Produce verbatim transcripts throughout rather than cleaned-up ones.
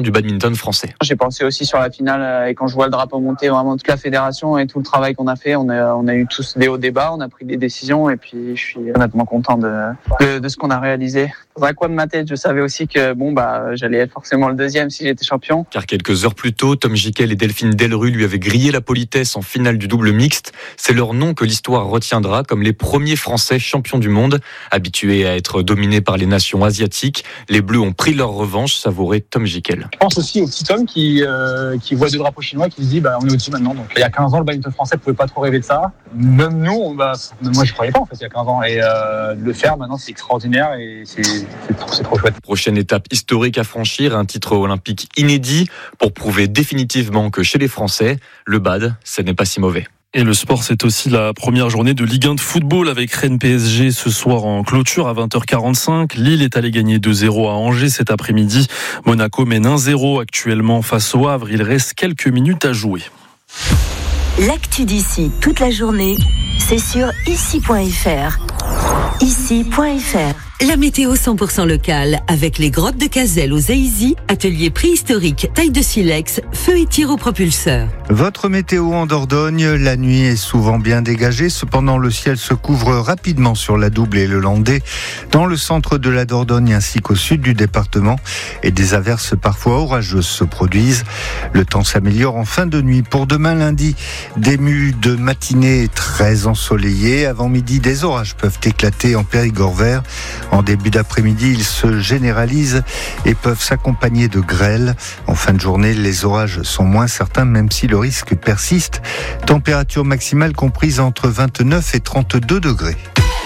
du badminton français. J'ai pensé aussi sur la finale et quand je vois le drapeau monter, vraiment toute la fédération et tout le travail qu'on a fait, on a, on a eu tous des hauts débats, on a pris des décisions et puis je suis honnêtement content de, de, de ce qu'on a réalisé. Dans un coin de ma tête, je savais aussi que bon bah j'allais être forcément le deuxième si j'étais champion. Car quelques heures plus tôt, Tom Gickel et Delphine Delru lui avaient grillé la politesse en finale du double mixte. C'est leur nom que l'histoire retiendra comme les premiers Français champions du monde. Habitués à être dominés par les nations asiatiques, les Bleus ont pris leur revanche, savourait Tom Gickel. Je pense aussi au petit Tom qui, euh, qui voit deux drapeaux chinois qui se dit bah, on est au-dessus maintenant. Donc, il y a quinze ans, le badminton français ne pouvait pas trop rêver de ça. Même nous, on, bah, même moi je ne croyais pas en fait il y a quinze ans. Et euh, le faire maintenant c'est extraordinaire et c'est, c'est, c'est trop chouette. Prochaine étape historique à franchir, un titre olympique inédit pour prouver définitivement que chez les Français, le bad, ce n'est pas si mauvais. Et le sport, c'est aussi la première journée de Ligue un de football avec Rennes P S G ce soir en clôture à vingt heures quarante-cinq. Lille est allé gagner deux zéro à Angers cet après-midi. Monaco mène un zéro actuellement face au Havre. Il reste quelques minutes à jouer. L'actu d'ici toute la journée, c'est sur ici point f r. ici point f r. La météo cent pour cent locale avec les grottes de Cazelles aux Aïzy, atelier préhistorique, taille de silex, feu et tir au propulseur. Votre météo en Dordogne, la nuit est souvent bien dégagée, cependant le ciel se couvre rapidement sur la Double et le Landais, dans le centre de la Dordogne ainsi qu'au sud du département, et des averses parfois orageuses se produisent. Le temps s'améliore en fin de nuit. Pour demain lundi, début de matinée très ensoleillée, avant midi des orages peuvent éclater en Périgord vert. En début d'après-midi, ils se généralisent et peuvent s'accompagner de grêle. En fin de journée, les orages sont moins certains, même si le risque persiste. Température maximale comprise entre vingt-neuf et trente-deux degrés.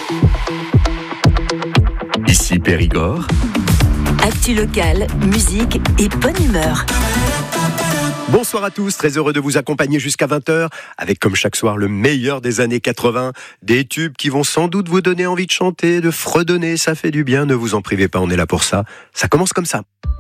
Ici Périgord. Actu locale, musique et bonne humeur. Bonsoir à tous, très heureux de vous accompagner jusqu'à vingt heures avec comme chaque soir le meilleur des années quatre-vingts, des tubes qui vont sans doute vous donner envie de chanter, de fredonner, ça fait du bien, ne vous en privez pas, on est là pour ça. Ça commence comme ça.